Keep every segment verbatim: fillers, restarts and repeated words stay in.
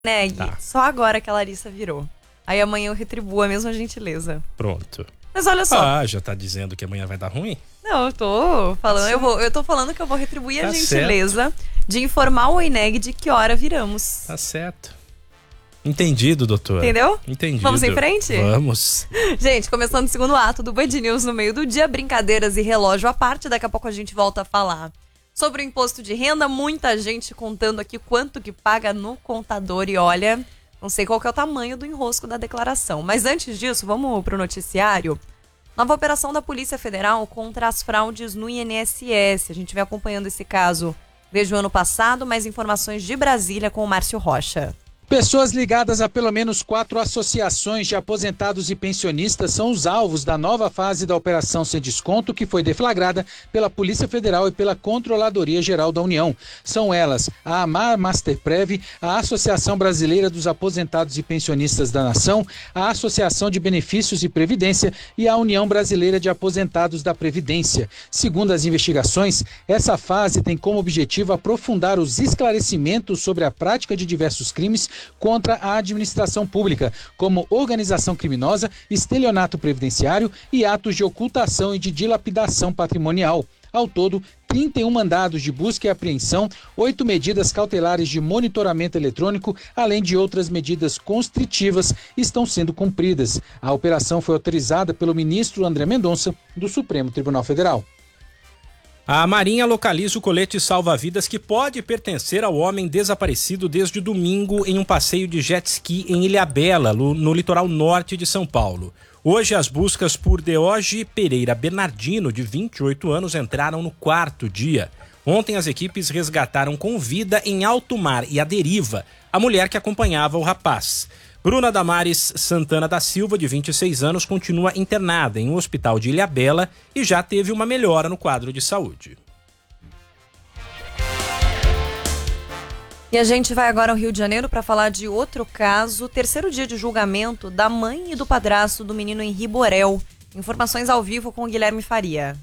Neg, Tá. só agora que a Larissa virou. Aí amanhã eu retribuo a mesma gentileza. Pronto. Mas olha só. Ah, já tá dizendo que amanhã vai dar ruim? Não, eu tô falando, Tá eu, vou, eu tô falando que eu vou retribuir Tá a gentileza de informar o Eneg de que hora viramos. Tá certo. Entendido, doutor. Entendeu? Entendido. Vamos em frente? Vamos. Gente, começando o segundo ato do Band News no meio do dia, brincadeiras e relógio à parte, daqui a pouco a gente volta a falar sobre o imposto de renda, muita gente contando aqui quanto que paga no contador e olha, não sei qual que é o tamanho do enrosco da declaração. Mas antes disso, vamos pro noticiário. Nova operação da Polícia Federal contra as fraudes no I N S S. A gente vem acompanhando esse caso desde o ano passado, mais informações de Brasília com o Márcio Rocha. Pessoas ligadas a pelo menos quatro associações de aposentados e pensionistas são os alvos da nova fase da Operação Sem Desconto, que foi deflagrada pela Polícia Federal e pela Controladoria Geral da União. São elas a AMAR Masterprev, a Associação Brasileira dos Aposentados e Pensionistas da Nação, a Associação de Benefícios e Previdência e a União Brasileira de Aposentados da Previdência. Segundo as investigações, essa fase tem como objetivo aprofundar os esclarecimentos sobre a prática de diversos crimes contra a administração pública, como organização criminosa, estelionato previdenciário e atos de ocultação e de dilapidação patrimonial. Ao todo, trinta e um mandados de busca e apreensão, oito medidas cautelares de monitoramento eletrônico, além de outras medidas constritivas, estão sendo cumpridas. A operação foi autorizada pelo ministro André Mendonça, do Supremo Tribunal Federal. A Marinha localiza o colete salva-vidas que pode pertencer ao homem desaparecido desde domingo em um passeio de jet ski em Ilhabela, no, no litoral norte de São Paulo. Hoje, as buscas por Deoge Pereira Bernardino, de vinte e oito anos, entraram no quarto dia. Ontem, as equipes resgataram com vida em alto mar e à deriva a mulher que acompanhava o rapaz. Bruna Damares Santana da Silva, de vinte e seis anos, continua internada em um hospital de Ilhabela e já teve uma melhora no quadro de saúde. E a gente vai agora ao Rio de Janeiro para falar de outro caso, terceiro dia de julgamento da mãe e do padrasto do menino Henri Borel. Informações ao vivo com o Guilherme Faria.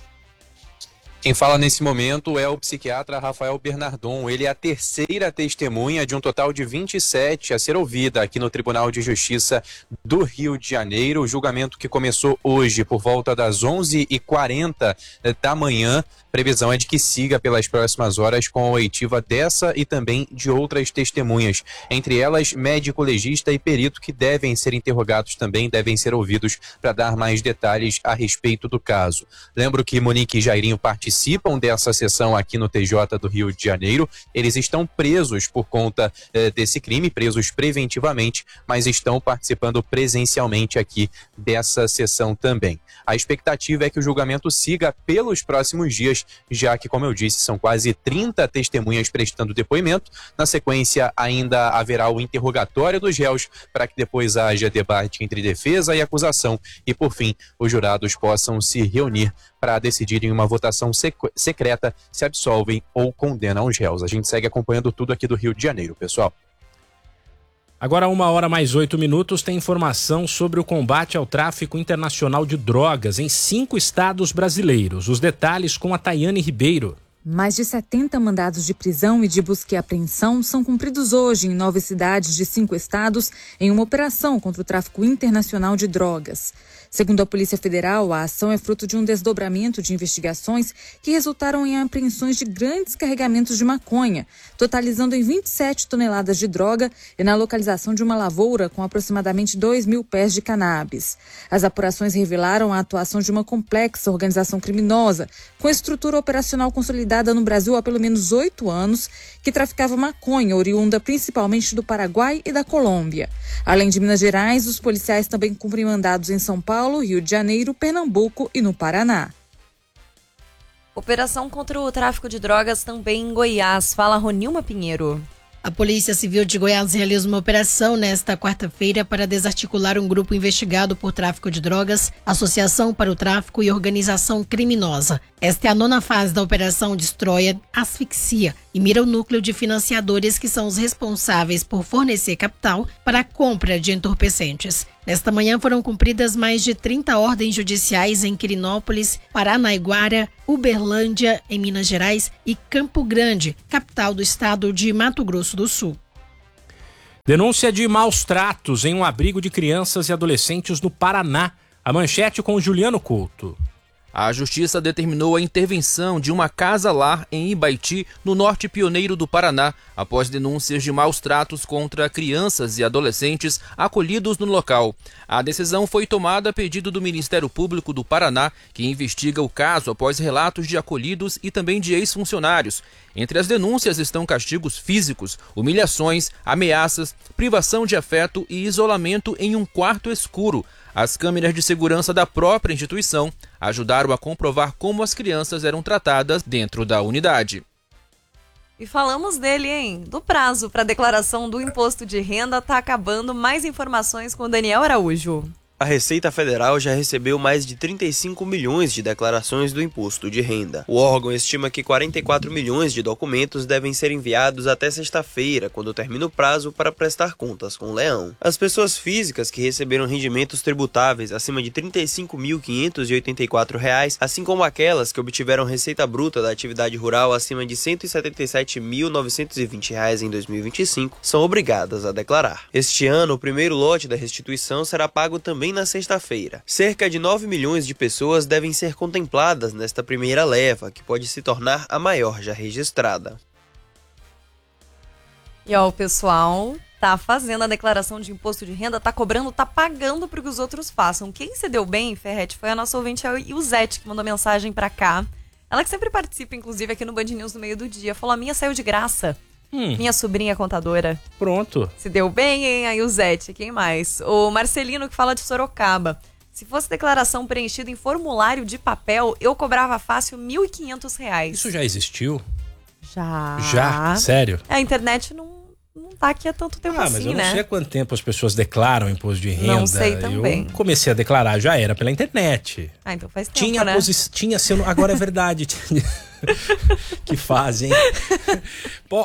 Quem fala nesse momento é o psiquiatra Rafael Bernardon. Ele é a terceira testemunha de um total de vinte e sete a ser ouvida aqui no Tribunal de Justiça do Rio de Janeiro. O julgamento que começou hoje por volta das onze e quarenta da manhã. Previsão é de que siga pelas próximas horas com a oitiva dessa e também de outras testemunhas. Entre elas, médico legista e perito, que devem ser interrogados também, devem ser ouvidos para dar mais detalhes a respeito do caso. Lembro que Monique e Jairinho participam dessa sessão aqui no T J do Rio de Janeiro. Eles estão presos por conta eh, desse crime, presos preventivamente, mas estão participando presencialmente aqui dessa sessão também. A expectativa é que o julgamento siga pelos próximos dias, já que, como eu disse, são quase trinta testemunhas prestando depoimento. Na sequência, ainda haverá o interrogatório dos réus, para que depois haja debate entre defesa e acusação e, por fim, os jurados possam se reunir para decidirem uma votação sec- secreta se absolvem ou condenam os réus. A gente segue acompanhando tudo aqui do Rio de Janeiro, pessoal. Agora, uma hora mais oito minutos, tem informação sobre o combate ao tráfico internacional de drogas em cinco estados brasileiros. Os detalhes com a Tayane Ribeiro. Mais de setenta mandados de prisão e de busca e apreensão são cumpridos hoje em nove cidades de cinco estados em uma operação contra o tráfico internacional de drogas. Segundo a Polícia Federal, a ação é fruto de um desdobramento de investigações que resultaram em apreensões de grandes carregamentos de maconha, totalizando em vinte e sete toneladas de droga e na localização de uma lavoura com aproximadamente dois mil pés de cannabis. As apurações revelaram a atuação de uma complexa organização criminosa, com estrutura operacional consolidada no Brasil há pelo menos oito anos, que traficava maconha oriunda principalmente do Paraguai e da Colômbia. Além de Minas Gerais, os policiais também cumprem mandados em São Paulo, Rio de Janeiro, Pernambuco e no Paraná. Operação contra o tráfico de drogas também em Goiás. Fala Ronilma Pinheiro. A Polícia Civil de Goiás realiza uma operação nesta quarta-feira para desarticular um grupo investigado por tráfico de drogas, associação para o tráfico e organização criminosa. Esta é a nona fase da operação Destrói, Asfixia e mira o núcleo de financiadores que são os responsáveis por fornecer capital para a compra de entorpecentes. Nesta manhã foram cumpridas mais de trinta ordens judiciais em Quirinópolis, Paranaiguara, Uberlândia, em Minas Gerais, e Campo Grande, capital do estado de Mato Grosso do Sul. Denúncia de maus tratos em um abrigo de crianças e adolescentes no Paraná. A manchete com o Juliano Couto. A Justiça determinou a intervenção de uma casa-lar em Ibaiti, no norte pioneiro do Paraná, após denúncias de maus tratos contra crianças e adolescentes acolhidos no local. A decisão foi tomada a pedido do Ministério Público do Paraná, que investiga o caso após relatos de acolhidos e também de ex-funcionários. Entre as denúncias estão castigos físicos, humilhações, ameaças, privação de afeto e isolamento em um quarto escuro. As câmeras de segurança da própria instituição ajudaram a comprovar como as crianças eram tratadas dentro da unidade. E falamos dele, hein? Do prazo para declaração do imposto de renda está acabando. Mais informações com o Daniel Araújo. A Receita Federal já recebeu mais de trinta e cinco milhões de declarações do imposto de renda. O órgão estima que quarenta e quatro milhões de documentos devem ser enviados até sexta-feira, quando termina o prazo para prestar contas com o leão. As pessoas físicas que receberam rendimentos tributáveis acima de trinta e cinco mil quinhentos e oitenta e quatro reais, assim como aquelas que obtiveram receita bruta da atividade rural acima de cento e setenta e sete mil novecentos e vinte reais em dois mil e vinte e cinco, são obrigadas a declarar. Este ano, o primeiro lote da restituição será pago também na sexta-feira. Cerca de nove milhões de pessoas devem ser contempladas nesta primeira leva, que pode se tornar a maior já registrada. E ó, o pessoal tá fazendo a declaração de imposto de renda, tá cobrando, tá pagando para que os outros façam. Quem se deu bem, Ferretti, foi a nossa ouvinte, a Iuzete, que mandou mensagem para cá. Ela que sempre participa, inclusive, aqui no Band News no meio do dia. Falou, a minha saiu de graça. Hum. Minha sobrinha contadora. Pronto. Se deu bem, hein, a Iuzete? Quem mais? O Marcelino, que fala de Sorocaba. Se fosse declaração preenchida em formulário de papel, eu cobrava fácil mil e quinhentos reais. Isso já existiu? Já. Já? Sério? A internet não, não tá aqui há tanto tempo ah, assim, né? mas eu não né? sei há quanto tempo as pessoas declaram imposto de renda. Não sei também. Eu comecei a declarar, já era pela internet. Ah, então faz tempo, tinha né? Posi- tinha sendo, agora é verdade. Que fazem. Pô,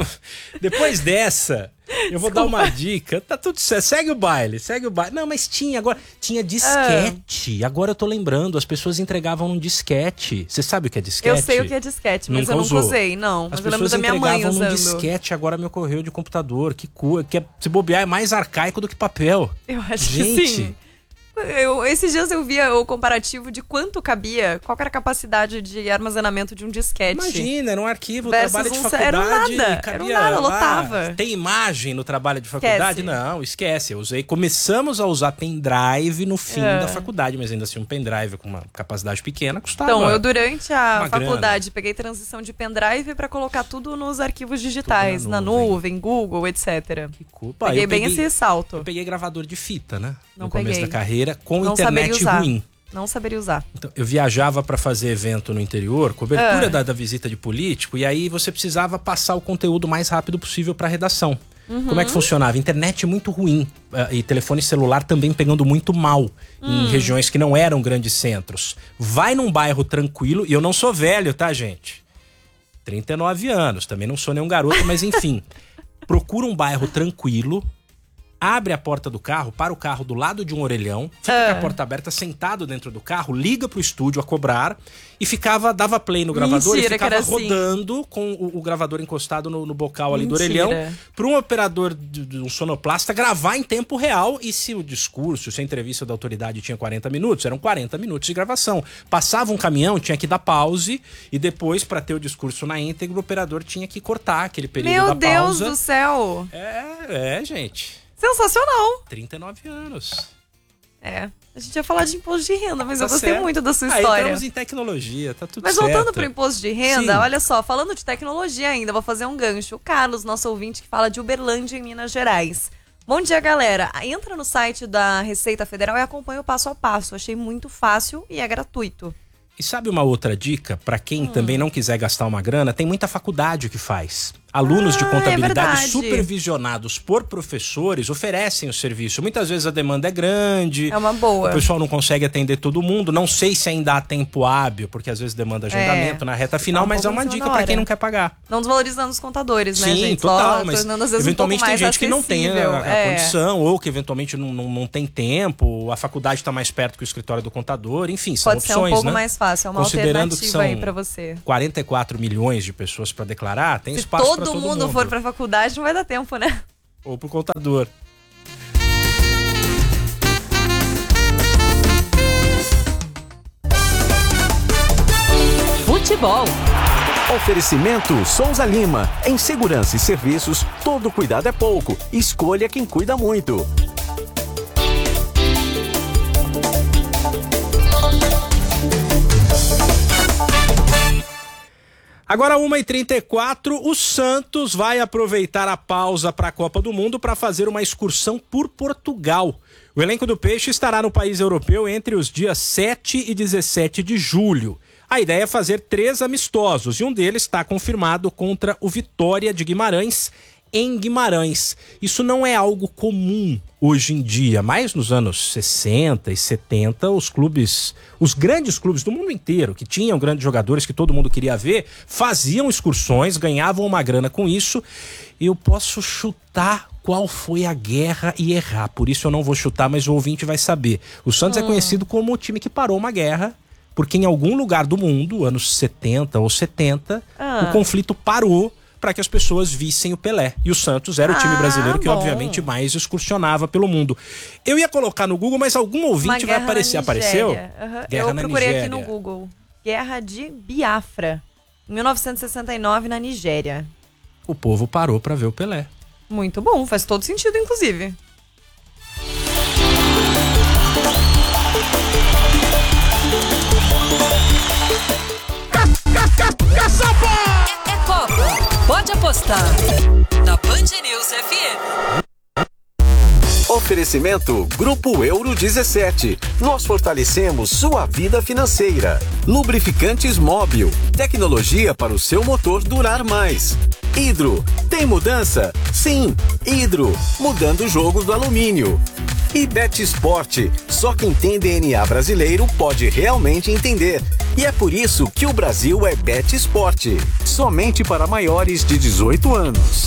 depois dessa, eu vou Desculpa. dar uma dica. Tá tudo certo. Segue o baile, segue o baile. Não, mas tinha agora. Tinha disquete. Ah. Agora eu tô lembrando. As pessoas entregavam um disquete. Você sabe o que é disquete? Eu sei o que é disquete, mas nunca eu nunca usou. usei, não. Mas As eu lembro da minha mãe usando. Um disquete, agora me ocorreu de computador. Que coisa. Que é, se bobear, é mais arcaico do que papel. Eu acho Gente, que sim. Eu, esses dias eu via o comparativo de quanto cabia, qual era a capacidade de armazenamento de um disquete. Imagina, era um arquivo, versus trabalho de um, faculdade. Era um nada, cabia, era um nada, lá, lotava. Tem imagem no trabalho de faculdade? Esquece. Não, esquece. Eu usei, começamos a usar pendrive no fim é. da faculdade, mas ainda assim um pendrive com uma capacidade pequena custava. Então, eu durante a faculdade grana. peguei transição de pendrive para colocar tudo nos arquivos digitais, na nuvem. na nuvem, Google, etcétera. Que culpa. Peguei Peguei bem peguei, esse salto. Eu peguei gravador de fita, né? Não no começo peguei. da carreira, com Não internet usar. ruim. Não saberia usar. Então, eu viajava para fazer evento no interior, cobertura ah. da, da visita de político, e aí você precisava passar o conteúdo o mais rápido possível para a redação. Uhum. Como é que funcionava? Internet muito ruim uh, e telefone celular também pegando muito mal hum. em regiões que não eram grandes centros. Vai num bairro tranquilo, e eu não sou velho, tá, gente? trinta e nove anos, também não sou nenhum garoto, mas enfim. Procura um bairro tranquilo, abre a porta do carro, para o carro do lado de um orelhão, fica ah. com a porta aberta, sentado dentro do carro, liga pro estúdio a cobrar e ficava, dava play no gravador Mentira, e ficava rodando assim. com o, o gravador encostado no, no bocal ali Mentira. do orelhão, para um operador de, de um sonoplasta gravar em tempo real. E se o discurso, se a entrevista da autoridade tinha quarenta minutos, eram quarenta minutos de gravação. Passava um caminhão, tinha que dar pause e depois, para ter o discurso na íntegra, o operador tinha que cortar aquele período Meu da Deus pausa. Meu Deus do céu! É, é, gente. Sensacional. trinta e nove anos. É. A gente ia falar de imposto de renda, mas tá eu gostei certo. muito da sua Aí história. estamos em tecnologia, tá tudo mas certo. Mas voltando pro imposto de renda, Sim. olha só, falando de tecnologia ainda, vou fazer um gancho. O Carlos, nosso ouvinte, que fala de Uberlândia, em Minas Gerais. Bom dia, galera. Entra no site da Receita Federal e acompanha o passo a passo. Achei muito fácil e é gratuito. E sabe uma outra dica? Para quem hum. também não quiser gastar uma grana, tem muita faculdade que faz. Alunos ah, de contabilidade é supervisionados por professores oferecem o serviço. Muitas vezes a demanda é grande. É uma boa. O pessoal não consegue atender todo mundo. Não sei se ainda há tempo hábil, porque às vezes demanda agendamento é. na reta final, tá um mas é uma dica para quem não quer pagar. Não desvalorizando os contadores, né, Sim, gente? total, Só mas tornando, às vezes, eventualmente um pouco tem mais gente que não tem a, a é. condição, ou que eventualmente não, não, não tem tempo, a faculdade está mais perto que o escritório do contador, enfim, são Pode opções, ser um pouco né? mais fácil, é uma Considerando que alternativa são aí para você. quarenta e quatro milhões de pessoas para declarar, tem Se espaço para todo todo mundo mundo. for para faculdade, não vai dar tempo, né? Ou pro contador. Futebol. Oferecimento Souza Lima. Em segurança e serviços, todo cuidado é pouco. Escolha quem cuida muito. Agora, uma e trinta e quatro, o Santos vai aproveitar a pausa para a Copa do Mundo para fazer uma excursão por Portugal. O elenco do Peixe estará no país europeu entre os dias sete e dezessete de julho. A ideia é fazer três amistosos e um deles está confirmado contra o Vitória de Guimarães, em Guimarães. Isso não é algo comum hoje em dia, mas nos anos sessenta e setenta, os clubes, os grandes clubes do mundo inteiro, que tinham grandes jogadores que todo mundo queria ver, faziam excursões, ganhavam uma grana com isso. Eu posso chutar qual foi a guerra e errar, por isso eu não vou chutar, mas o ouvinte vai saber. O Santos hum. é conhecido como o time que parou uma guerra, porque em algum lugar do mundo, anos setenta ou setenta, ah. o conflito parou para que as pessoas vissem o Pelé. E o Santos era o time brasileiro que, ah, obviamente, mais excursionava pelo mundo. Eu ia colocar no Google, mas algum ouvinte vai aparecer. Apareceu? Uhum. Guerra Eu procurei Nigéria. Aqui no Google. Guerra de Biafra, em mil novecentos e sessenta e nove, na Nigéria. O povo parou para ver o Pelé. Muito bom, faz todo sentido, inclusive. É, é Copa. Pode apostar. Na Band News F M. Oferecimento Grupo Euro dezessete. Nós fortalecemos sua vida financeira. Lubrificantes Móbil. Tecnologia para o seu motor durar mais. Hidro. Tem mudança? Sim. Hidro. Mudando o jogo do alumínio. E Betsport. Só quem tem D N A brasileiro pode realmente entender. E é por isso que o Brasil é Betsport. Somente para maiores de dezoito anos.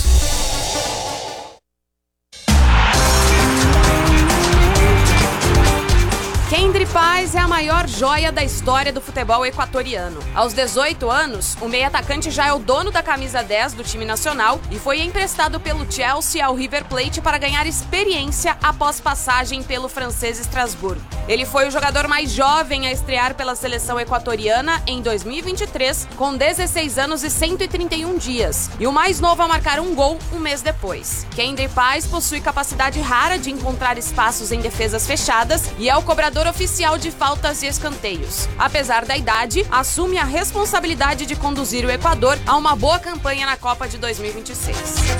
Kendry Paz é a maior joia da história do futebol equatoriano. Aos dezoito anos, o meio-atacante já é o dono da camisa dez do time nacional e foi emprestado pelo Chelsea ao River Plate para ganhar experiência após passagem pelo francês Estrasburgo. Ele foi o jogador mais jovem a estrear pela seleção equatoriana em dois mil e vinte e três, com dezesseis anos e cento e trinta e um dias, e o mais novo a marcar um gol um mês depois. Kendry Paz possui capacidade rara de encontrar espaços em defesas fechadas e é o cobrador oficial de faltas e escanteios. Apesar da idade, assume a responsabilidade de conduzir o Equador a uma boa campanha na Copa de dois mil e vinte e seis.